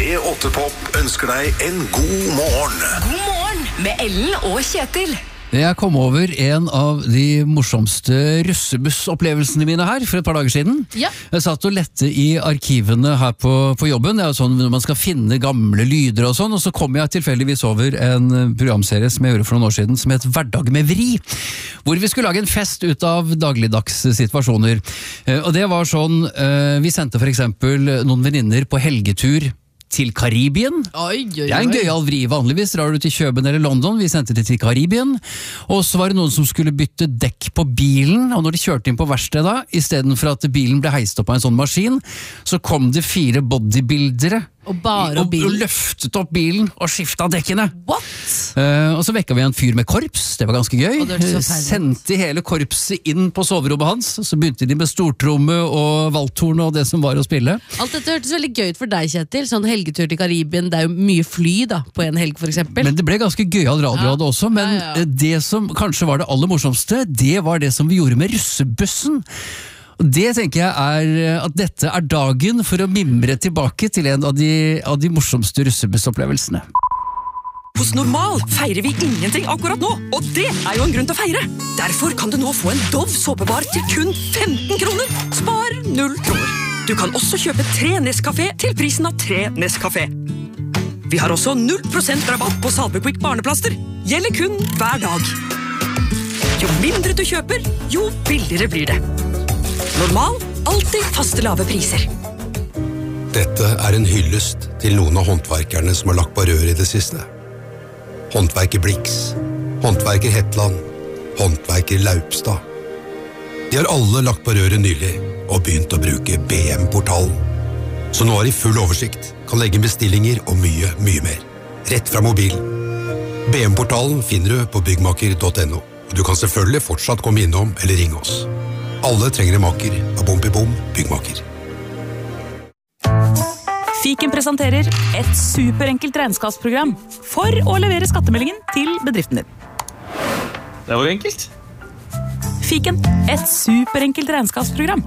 P8-pop ønsker deg en god morgen. God morgen med Ellen og Kjetil. Jeg kom over en av de morsomste russebussopplevelsene mine her for et par dager siden. Ja. Jeg satt og lette i arkivene her på jobben. Det er jo sånn når man skal finne gamle lyder og sånn, og så kom jeg tilfeldigvis over en programserie som jeg gjorde for noen år siden, som het Hverdag med vri, hvor vi skulle lage en fest ut av dagligdags situasjoner. Og det var sånn, vi sendte for eksempel noen venninner på helgetur til Karibien. Det er en gøyal vri. Vanligvis drar du til Køben eller London. Vi sendte det til Karibien. Og så var det noen som skulle bytte dekk på bilen, og når de kjørte inn på verkstedet, i stedet for at bilen ble heist opp av en sånn maskin, så kom det 4 bodybuildere og løftet opp bilen og skiftet dekkene. What? Og så vekket vi en fyr med korps. Det var ganske gøy. Sendte hele korpset inn på soverommet hans, så begynte de med stortromme og valthorn og det som var å spille. Alt dette hørtes veldig gøy ut for deg, Kjetil. Sånn helgetur til Karibien, det er jo mye fly da, på en helg for eksempel. Men det ble ganske gøyal radio av det også, men det som kanskje var det aller morsomste, det var det som vi gjorde med russebussen. Og det tenker jeg er at dette er dagen for å mimre tilbake til en av de morsomste russebussopplevelsene. Hos Normal feirer vi ingenting akkurat nå, og det er jo en grunn til å feire. Derfor kan du nå få en Dove såpebar til kun 15 kroner. Spar 0 kroner. Du kan også kjøpe 3 Nescafé til prisen av 3 Nescafé. Vi har også 0% rabatt på Salvequick barneplaster. Gjelder kun hver dag. Jo mindre du kjøper, jo billigere blir det. Normal, alltid faste lave priser. Dette er en hyllest til noen av håndverkerne som har lagt på rør i det siste. Håndverker Blix, håndverker Hetland, håndverker Laupstad. De har alle lagt på røret nylig og begynt å bruke BM-portalen. Så nå har de full oversikt, kan legge bestillinger og mye, mye mer. Rett fra mobilen. BM-portalen finner du på byggmaker.no. Du kan selvfølgelig fortsatt komme innom eller ringe oss. Alle trenger en maker av Bom byggmaker. Fiken presenterer et superenkelt regnskapsprogram for å levere skattemeldingen til bedriften din. Det var enkelt. Fiken, et superenkelt regnskapsprogram.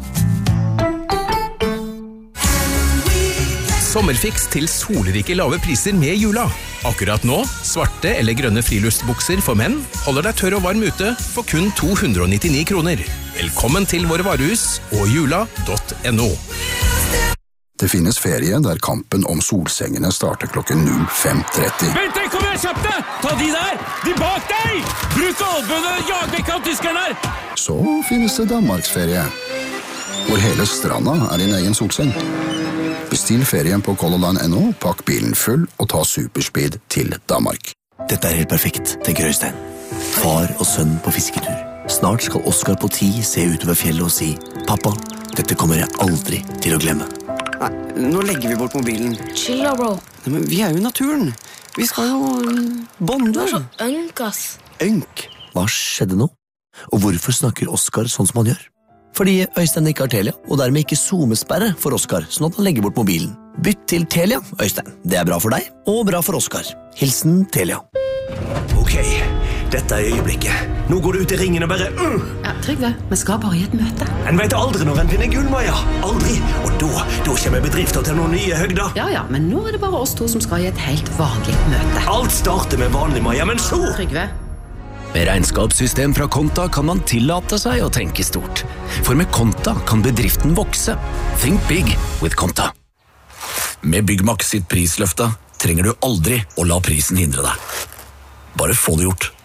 Sommerfiks til solrike lave priser med jula. Akkurat nå, svarte eller grønne friluftsbukser for menn holder deg tørr og varm ute for kun 299 kroner. Velkommen til våre varehus og jula.no. Det finnes ferie der kampen om solsengene starter klokken 05:30. Vent, kom igjen, kjapt deg! Ta de der! De bak deg! Bruk albøene, jag vekk av tyskerne her! Så finnes det Danmarksferie, hvor hele stranda er din egen solseng. Bestill ferien på colorline.no, pakk bilen full og ta superspeed til Danmark. Dette er helt perfekt, tenker Øystein. Far og sønn på fisketur. Snart skal Oscar på 10 se utover fjellet og si «Pappa, dette kommer jeg aldri til å glemme». Nei, nå legger vi bort mobilen. Chill da, bro. Nei, men vi er jo i naturen. Vi skal jo bonde. Du er så ønk, ass. Ønk? Hva skjedde nå? Og hvorfor snakker Oscar sånn som han gjør? Fordi Øystein ikke har Telia, og dermed ikke zoomesperre for Oscar, sånn at han legger bort mobilen. Bytt til Telia, Øystein. Det er bra for deg, og bra for Oscar. Hilsen Telia. Ok, dette er øyeblikket. Nå går du ut i ringen og bare... Ja, Trygve, vi skal bare i et møte. En vet aldri når en finner gull, Maja. Aldri. Og da kommer bedrifter til noen nye høgder. Ja, men nå er det bare oss 2 som skal i et helt vanlig møte. Alt starter med vanlig, Maja, men så... Trygve. Med regnskapssystem fra Konta kan man tillate seg å tenke stort. For med Konta kan bedriften vokse. Think big with Konta. Med Byggmax sitt prisløfte trenger du aldri å la prisen hindre deg. Bare få det gjort.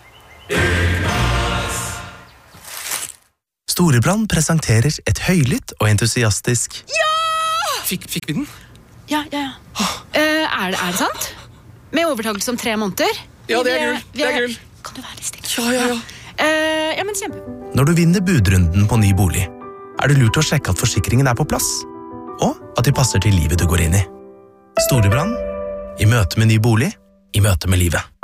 Storebrand presenterer et høylytt og entusiastisk... Ja! Fikk vi den? Ja. Er det sant? Med overtakelse om 3 måneder? Ja, det er gull. Kan du være litt stille? Ja. Ja, men kjempe. Når du vinner budrunden på ny bolig, er det lurt å sjekke at forsikringen er på plass, og at de passer til livet du går inn i. Storebrand, i møte med ny bolig, i møte med livet.